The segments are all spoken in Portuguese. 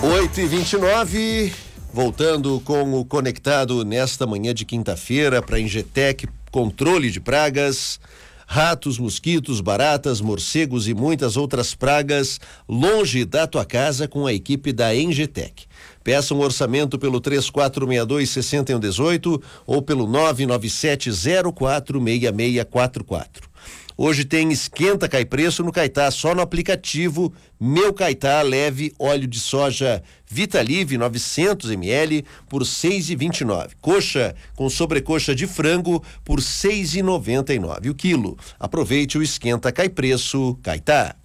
8h29, voltando com o Conectado nesta manhã de quinta-feira para Ingetec, controle de pragas, ratos, mosquitos, baratas, morcegos e muitas outras pragas longe da tua casa com a equipe da Ingetec. Peça um orçamento pelo 3462-6118 ou pelo 997046644. Hoje tem esquenta cai preço no Caetá, só no aplicativo Meu Caetá. Leve óleo de soja Vitalive 900 ml por 6,29. Coxa com sobrecoxa de frango por 6,99 o quilo. Aproveite o esquenta cai preço Caetá.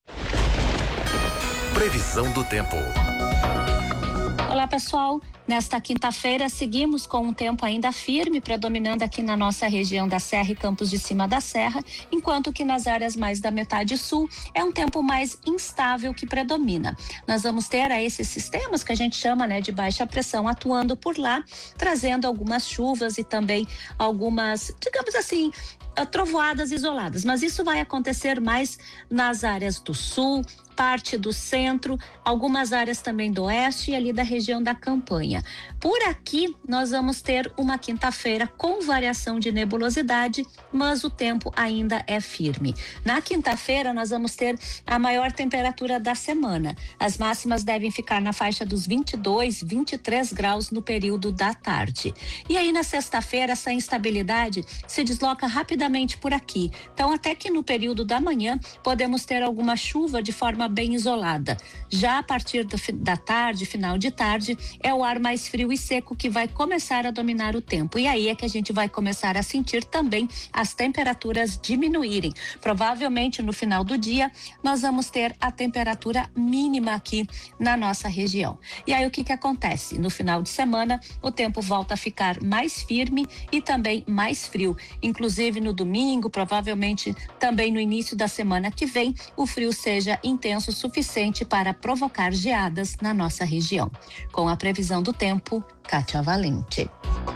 Previsão do tempo. Olá, pessoal. Nesta quinta-feira, seguimos com um tempo ainda firme, predominando aqui na nossa região da Serra e Campos de Cima da Serra, enquanto que nas áreas mais da metade sul é um tempo mais instável que predomina. Nós vamos ter esses sistemas que a gente chama, de baixa pressão atuando por lá, trazendo algumas chuvas e também algumas, digamos assim, trovoadas isoladas, mas isso vai acontecer mais nas áreas do sul, parte do centro, algumas áreas também do oeste e ali da região da Campanha. Por aqui, nós vamos ter uma quinta-feira com variação de nebulosidade, mas o tempo ainda é firme. Na quinta-feira, nós vamos ter a maior temperatura da semana. As máximas devem ficar na faixa dos 22, 23 graus no período da tarde. E aí, na sexta-feira, essa instabilidade se desloca rapidamente por aqui. Então, até que no período da manhã, podemos ter alguma chuva de forma bem isolada. Já a partir da tarde, final de tarde, é o ar mais frio e seco que vai começar a dominar o tempo. E aí é que a gente vai começar a sentir também as temperaturas diminuírem. Provavelmente no final do dia, nós vamos ter a temperatura mínima aqui na nossa região. E aí o que acontece? No final de semana, o tempo volta a ficar mais firme e também mais frio. Inclusive no domingo, provavelmente também no início da semana que vem, o frio seja intenso o suficiente para provocar geadas na nossa região. Com a previsão do tempo, Kátia Valente.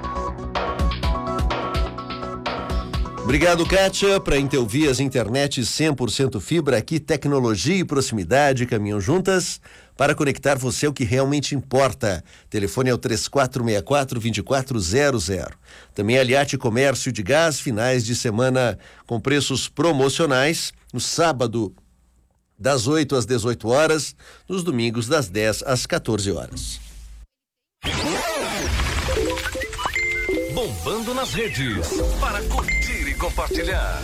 Obrigado, Kátia. Para Intelvias Internet 100% fibra, aqui tecnologia e proximidade caminham juntas para conectar você ao que realmente importa. Telefone é o 3464-2400. Também Aliate Comércio de Gás, finais de semana com preços promocionais. No sábado, das 8 às 18 horas, nos domingos das 10 às 14 horas. Bombando nas redes, para curtir e compartilhar.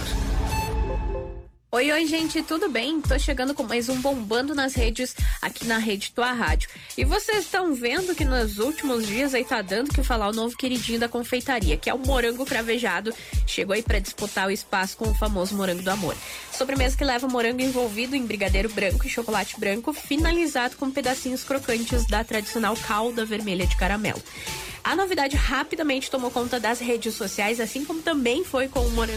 Oi, gente, tudo bem? Tô chegando com mais um Bombando nas Redes aqui na Rede Tua Rádio. E vocês estão vendo que nos últimos dias aí tá dando que falar o novo queridinho da confeitaria, que é o morango cravejado. Chegou aí pra disputar o espaço com o famoso morango do amor. Sobremesa que leva morango envolvido em brigadeiro branco e chocolate branco, finalizado com pedacinhos crocantes da tradicional calda vermelha de caramelo. A novidade rapidamente tomou conta das redes sociais, assim como também foi com o morango